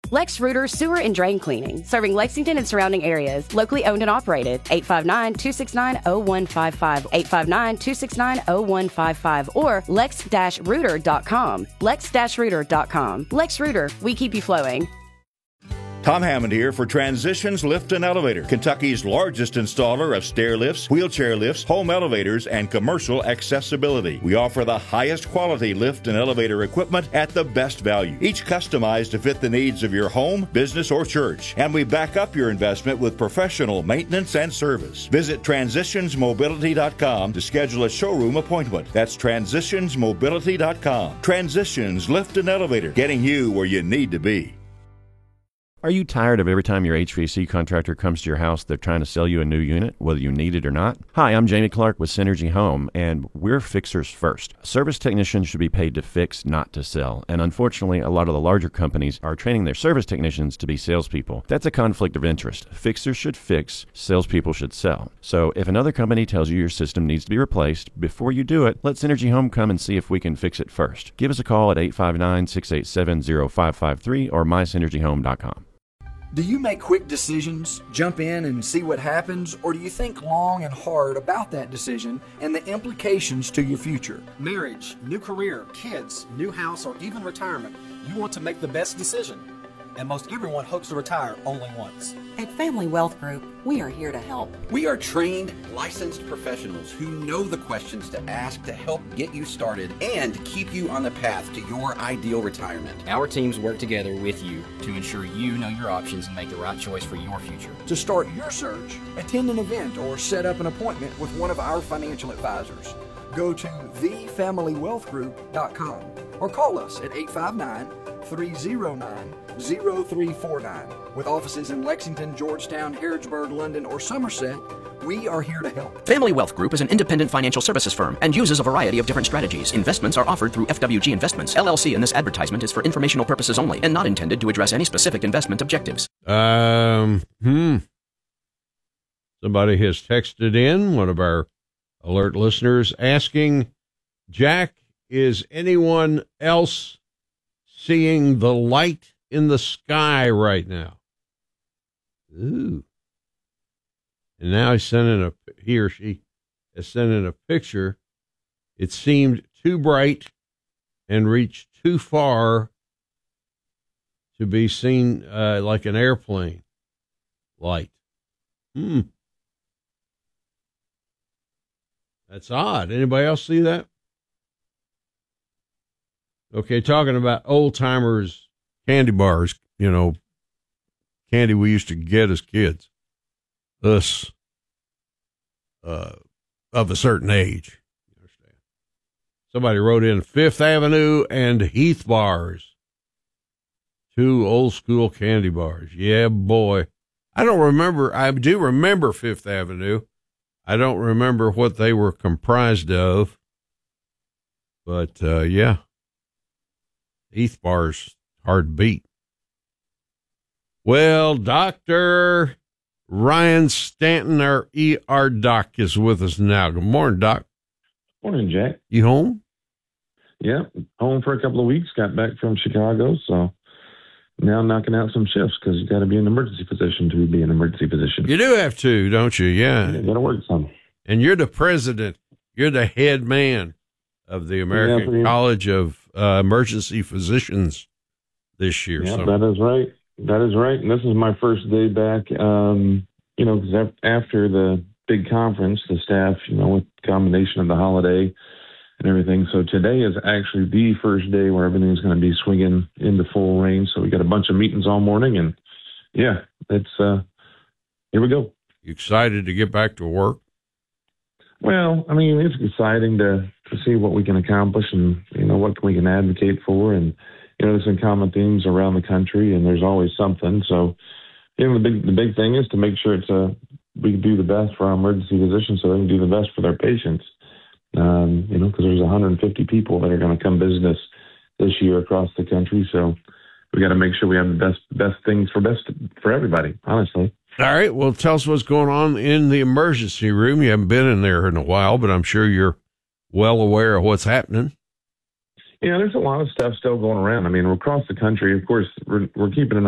Lex Rooter Sewer and Drain Cleaning, serving Lexington and surrounding areas. Locally owned and operated. 859-269-0155. 859-269-0155 or lex-rooter.com. Lex-rooter.com. Lex Rooter, we keep you flowing. Tom Hammond here for Transitions Lift and Elevator, Kentucky's largest installer of stair lifts, wheelchair lifts, home elevators, and commercial accessibility. We offer the highest quality lift and elevator equipment at the best value, each customized to fit the needs of your home, business, or church. And we back up your investment with professional maintenance and service. Visit transitionsmobility.com to schedule a showroom appointment. That's transitionsmobility.com. Transitions Lift and Elevator, getting you where you need to be. Are you tired of every time your HVAC contractor comes to your house, they're trying to sell you a new unit, whether you need it or not? Hi, I'm Jamie Clark with Synergy Home, and we're fixers first. Service technicians should be paid to fix, not to sell. And unfortunately, a lot of the larger companies are training their service technicians to be salespeople. That's a conflict of interest. Fixers should fix, salespeople should sell. So if another company tells you your system needs to be replaced, before you do it, let Synergy Home come and see if we can fix it first. Give us a call at 859-687-0553 or mysynergyhome.com. Do you make quick decisions, jump in and see what happens, or do you think long and hard about that decision and the implications to your future? Marriage, new career, kids, new house, or even retirement, you want to make the best decision. And most everyone hopes to retire only once. At Family Wealth Group, we are here to help. We are trained, licensed professionals who know the questions to ask to help get you started and keep you on the path to your ideal retirement. Our teams work together with you to ensure you know your options and make the right choice for your future. To start your search, attend an event or set up an appointment with one of our financial advisors. Go to thefamilywealthgroup.com or call us at 859-309-0349. With offices in Lexington, Georgetown, Harrodsburg, London, or Somerset, we are here to help. Family Wealth Group is an independent financial services firm and uses a variety of different strategies. Investments are offered through FWG Investments, LLC, and this advertisement is for informational purposes only and not intended to address any specific investment objectives. Somebody has texted in, one of our alert listeners, asking, Jack, is anyone else seeing the light in the sky right now? Ooh. And now he or she has sent in a picture. It seemed too bright and reached too far to be seen like an airplane light. That's odd. Anybody else see that? Okay, talking about old timers candy bars, candy we used to get as kids. Us of a certain age. You understand? Somebody wrote in Fifth Avenue and Heath bars. 2 old school candy bars. Yeah, boy. I do remember Fifth Avenue. I don't remember what they were comprised of. But, yeah. Heath bars, hard to beat. Well, Dr. Ryan Stanton, our ER doc, is with us now. Good morning, Doc. Morning, Jack. You home? Yeah, home for a couple of weeks. Got back from Chicago, so now knocking out some shifts because you got to be an emergency physician to be an emergency physician. You do have to, don't you? Yeah. You got to work some. And you're the president. You're the head man of the American College of Emergency Physicians this year. Yeah, so. That is right. That is right. And this is my first day back, because after the big conference, the staff, with the combination of the holiday and everything. So today is actually the first day where everything's going to be swinging into full range. So we got a bunch of meetings all morning and yeah, it's, here we go. You excited to get back to work? Well, I mean, it's exciting to see what we can accomplish and, what we can advocate for. And, there's some common themes around the country and there's always something. So, the big thing is to make sure we do the best for our emergency physicians so they can do the best for their patients. Because there's 150 people that are going to come visit us this year across the country. So we got to make sure we have the best things for everybody, honestly. All right. Well, tell us what's going on in the emergency room. You haven't been in there in a while, but I'm sure you're well aware of what's happening. Yeah, there's a lot of stuff still going around. I mean, across the country, of course, we're keeping an